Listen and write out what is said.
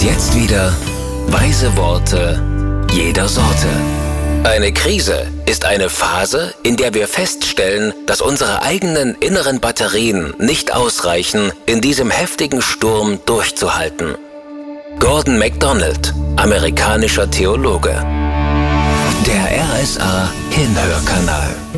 jetzt wieder weise Worte jeder Sorte. Eine Krise ist eine Phase, in der wir feststellen, dass unsere eigenen inneren Batterien nicht ausreichen, in diesem heftigen Sturm durchzuhalten. Gordon MacDonald, amerikanischer Theologe. Der RSA Hinhörkanal.